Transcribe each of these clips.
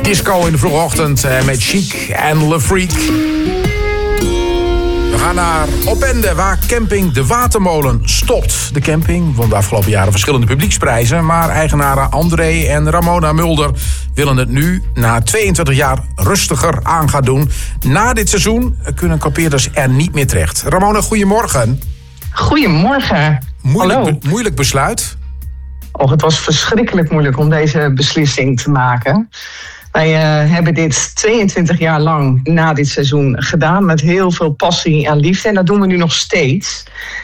Disco in de vroege ochtend met Chic en Le Freak. We gaan naar Opende, waar camping De Watermolen stopt. De camping won de afgelopen jaren verschillende publieksprijzen, maar eigenaren André en Ramona Mulder willen het nu na 22 jaar rustiger aan gaan doen. Na dit seizoen kunnen kampeerders er niet meer terecht. Ramona, goedemorgen. Goedemorgen. Moeilijk besluit. Het was verschrikkelijk moeilijk om deze beslissing te maken. Wij hebben dit 22 jaar lang na dit seizoen gedaan met heel veel passie en liefde. En dat doen we nu nog steeds.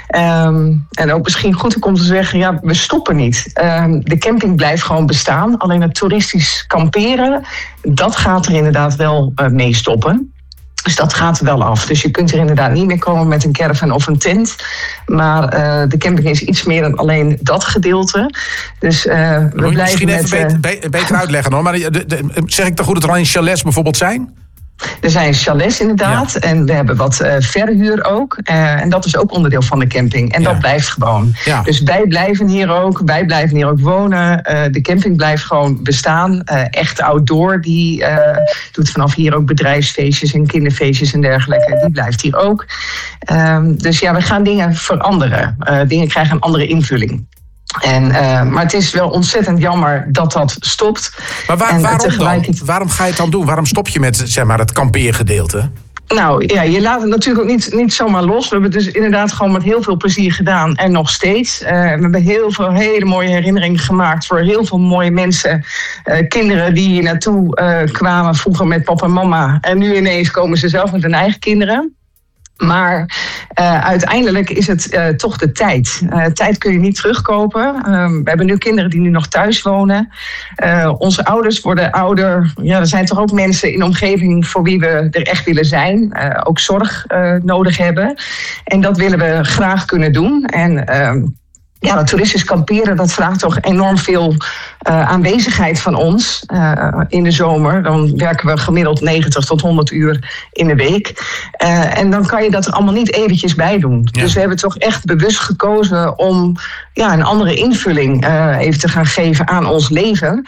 En ook misschien goed om te zeggen, ja, we stoppen niet. De camping blijft gewoon bestaan. Alleen het toeristisch kamperen, dat gaat er inderdaad wel mee stoppen. Dus dat gaat er wel af. Dus je kunt er inderdaad niet meer komen met een caravan of een tent. Maar de camping is iets meer dan alleen dat gedeelte. Dus we blijven misschien even beter uitleggen hoor. Maar zeg ik dan goed dat er alleen chalets bijvoorbeeld zijn? Er zijn chalets inderdaad. Ja. En we hebben wat verhuur ook. En dat is ook onderdeel van de camping. En dat blijft gewoon. Ja. Dus wij blijven hier ook. Wij blijven hier ook wonen. De camping blijft gewoon bestaan. Echt outdoor. Die doet vanaf hier ook bedrijfsfeestjes en kinderfeestjes en dergelijke. Die blijft hier ook. Dus ja, we gaan dingen veranderen. Dingen krijgen een andere invulling. Maar het is wel ontzettend jammer dat dat stopt. Maar waarom ga je het dan doen? Waarom stop je met zeg maar, het kampeergedeelte? Nou ja, je laat het natuurlijk ook niet zomaar los. We hebben het dus inderdaad gewoon met heel veel plezier gedaan. En nog steeds. We hebben heel veel hele mooie herinneringen gemaakt voor heel veel mooie mensen. Kinderen die hier naartoe kwamen vroeger met papa en mama. En nu ineens komen ze zelf met hun eigen kinderen. Maar uiteindelijk is het toch de tijd. Tijd kun je niet terugkopen. We hebben nu kinderen die nu nog thuis wonen. Onze ouders worden ouder. Ja, er zijn toch ook mensen in de omgeving voor wie we er echt willen zijn. Ook zorg nodig hebben. En dat willen we graag kunnen doen. En ja, dat toeristisch kamperen, dat vraagt toch enorm veel aanwezigheid van ons in de zomer. Dan werken we gemiddeld 90 tot 100 uur in de week. En dan kan je dat er allemaal niet eventjes bij doen. Ja. Dus we hebben toch echt bewust gekozen om een andere invulling even te gaan geven aan ons leven.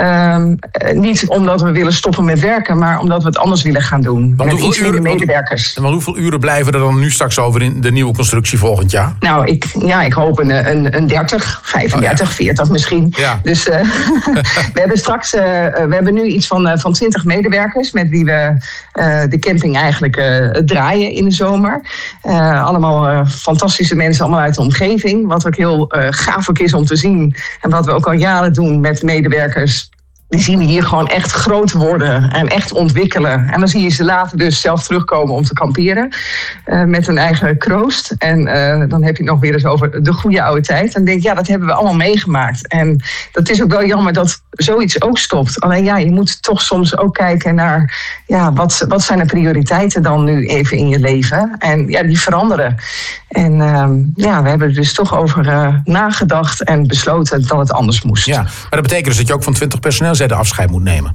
Niet omdat we willen stoppen met werken, maar omdat we het anders willen gaan doen. Met iets minder medewerkers. En hoeveel uren blijven er dan nu straks over in de nieuwe constructie volgend jaar? Nou, ik hoop een 30, 35, 40 misschien. Ja. Dus we hebben nu iets van 20 medewerkers met wie we de camping eigenlijk draaien in de zomer. Allemaal fantastische mensen, allemaal uit de omgeving. Wat ook heel gaaf ook is om te zien. En wat we ook al jaren doen met medewerkers. Die zien we hier gewoon echt groot worden en echt ontwikkelen. En dan zie je ze later dus zelf terugkomen om te kamperen. Met hun eigen kroost. En dan heb je het nog weer eens over de goede oude tijd. En denk ik, ja, dat hebben we allemaal meegemaakt. En dat is ook wel jammer dat zoiets ook stopt. Alleen ja, je moet toch soms ook kijken naar wat zijn de prioriteiten dan nu even in je leven. En ja, die veranderen. En we hebben er dus toch over nagedacht en besloten dat het anders moest. Ja, maar dat betekent dus dat je ook van 20 personeelsleden afscheid moet nemen.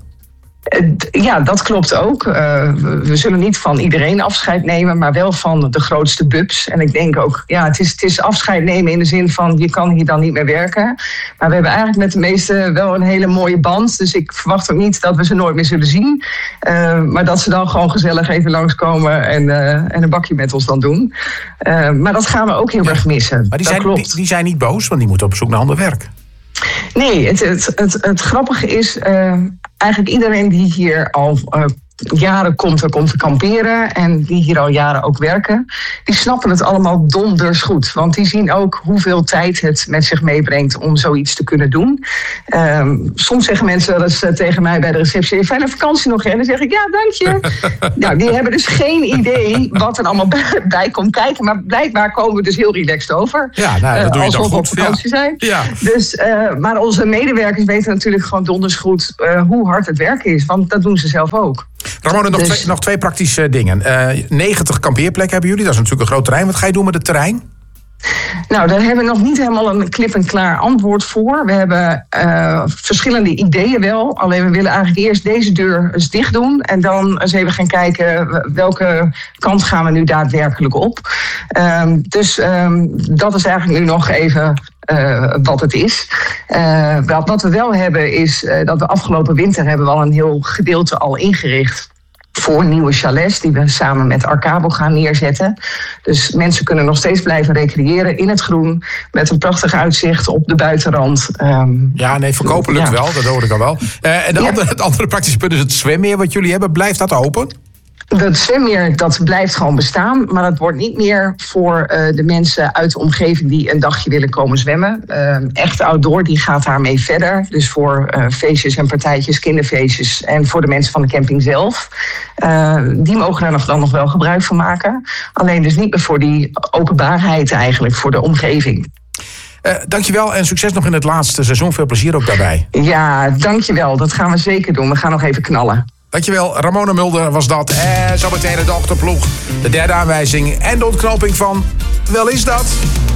Ja, dat klopt ook. We zullen niet van iedereen afscheid nemen, maar wel van de grootste bubs. En ik denk ook, ja, het is afscheid nemen in de zin van je kan hier dan niet meer werken. Maar we hebben eigenlijk met de meesten wel een hele mooie band. Dus ik verwacht ook niet dat we ze nooit meer zullen zien. Maar dat ze dan gewoon gezellig even langskomen en een bakje met ons dan doen. Maar dat gaan we ook heel erg missen. Maar die zijn niet boos, want die moeten op zoek naar ander werk. Nee, het grappige is eigenlijk iedereen die hier al jaren komt te kamperen en die hier al jaren ook werken, die snappen het allemaal donders goed. Want die zien ook hoeveel tijd het met zich meebrengt om zoiets te kunnen doen. Soms zeggen mensen wel eens tegen mij bij de receptie, fijne vakantie nog, hè? En dan zeg ik, ja, dank je. Nou, die hebben dus geen idee wat er allemaal bij komt kijken, maar blijkbaar komen we dus heel relaxed over. Ja, nou, dat doe je dan goed. Op vakantie zijn. Ja. Dus, maar onze medewerkers weten natuurlijk gewoon donders goed hoe hard het werk is, want dat doen ze zelf ook. Ramona, nog twee praktische dingen. 90 kampeerplekken hebben jullie, dat is natuurlijk een groot terrein. Wat ga je doen met het terrein? Nou, daar hebben we nog niet helemaal een klip-en-klaar antwoord voor. We hebben verschillende ideeën wel. Alleen we willen eigenlijk eerst deze deur eens dicht doen. En dan eens even gaan kijken welke kant gaan we nu daadwerkelijk op. Dus dat is eigenlijk nu nog even wat het is. Wat we wel hebben is dat we afgelopen winter hebben we al een heel gedeelte al ingericht voor nieuwe chalets die we samen met Arcabo gaan neerzetten. Dus mensen kunnen nog steeds blijven recreëren in het groen met een prachtig uitzicht op de buitenrand. Verkopen lukt wel, dat hoor ik al wel. En het andere praktische punt is het zwemmeer wat jullie hebben. Blijft dat open? Dat zwemmeer dat blijft gewoon bestaan, maar dat wordt niet meer voor de mensen uit de omgeving die een dagje willen komen zwemmen. Echt outdoor, die gaat daarmee verder. Dus voor feestjes en partijtjes, kinderfeestjes en voor de mensen van de camping zelf. Die mogen daar dan nog wel gebruik van maken. Alleen dus niet meer voor die openbaarheid eigenlijk, voor de omgeving. Dankjewel en succes nog in het laatste seizoen. Veel plezier ook daarbij. Ja, dankjewel. Dat gaan we zeker doen. We gaan nog even knallen. Dankjewel, Ramona Mulder was dat. Zometeen de achterploeg, de derde aanwijzing en de ontknoping van Wel is dat.